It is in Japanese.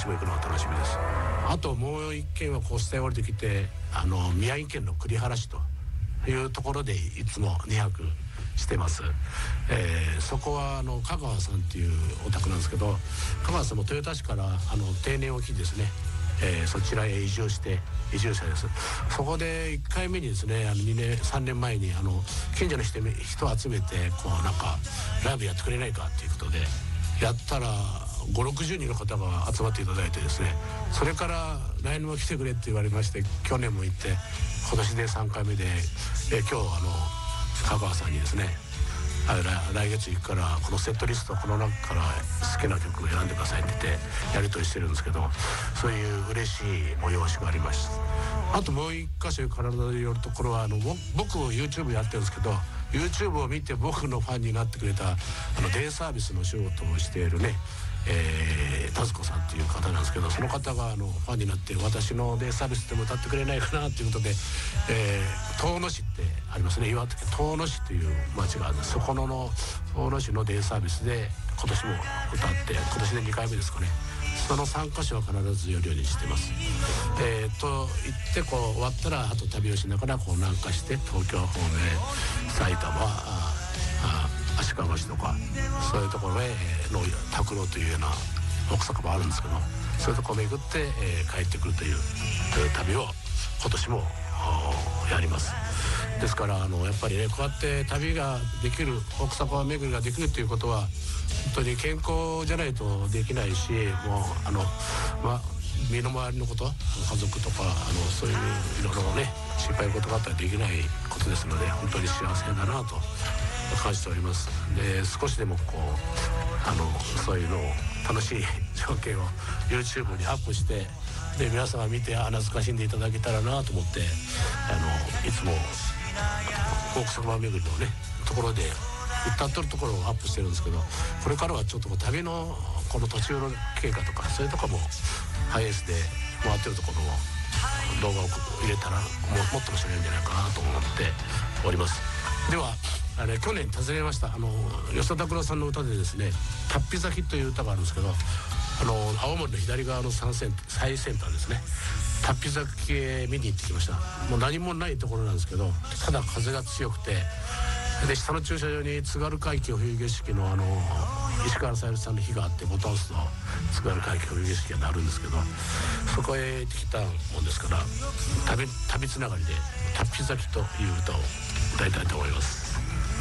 年も行くのが楽しみです。あともう一軒はこう下へ降りてきて宮城県の栗原市というところでいつも2泊してます。そこは香川さんっていうお宅なんですけど、香川さんも豊田市から定年を機にですね、そちらへ移住者です。そこで1回目にですね3年前に近所の人を集めてこうなんかライブやってくれないかっていうことでやったら5060人の方が集まっていただいてですね、それから来年も来てくれって言われまして、去年も行って今年で3回目で、今日香川さんにですね来月行くからこのセットリストこの中から好きな曲を選んでくださいって言ってやり取りしてるんですけど、そういう嬉しい催しがありました。あともう一箇所体で寄るところは僕 YouTube やってるんですけど、 YouTube を見て僕のファンになってくれたデイサービスの仕事をしているね田津子さんっていう方なんですけど、その方がファンになって私のデイサービスでも歌ってくれないかなっていうことで、遠野市ってありますね、岩手県遠野市っていう町があるんです。そこの遠野市のデイサービスで今年も歌って、今年で2回目ですかね。その3カ所は必ず寄るようにしてます。行ってこう終わったらあと旅をしながらこう南下して東京方面、埼玉足利市とかそういうところへの拓郎というような奥坂もあるんですけど、そういうところを巡って、帰ってくるという旅を今年もやります。ですからやっぱりねこうやって旅ができる、奥坂巡りができるということは本当に健康じゃないとできないし、もう身の回りのこと家族とかそういういろいろね心配事があったらできないことですので、本当に幸せだなと感じております。で少しでもこうそういうのを楽しい情景を YouTube にアップして、で皆さんが見て懐かしんでいただけたらなと思って、いつも奥坂巡りのねところで歌ってるところをアップしてるんですけど、これからはちょっと旅のこの途中の経過とかそういうところもハイエースで回ってるところを動画を入れたらもっと面白いんじゃないかなと思っております。では去年訪ねました吉田拓郎さんの歌でですね「タッピ咲き」という歌があるんですけど、青森の左側の最先端ですね、タッピ咲きへ見に行ってきました。もう何もないところなんですけど、ただ風が強くて、で下の駐車場に津軽海峡冬景色の石川さゆりさんの日があって、ボタンを押すと津軽海峡冬景色が鳴るんですけど、そこへ行ってきたもんですから旅つながりで「タッピ咲き」という歌を歌いたいと思います。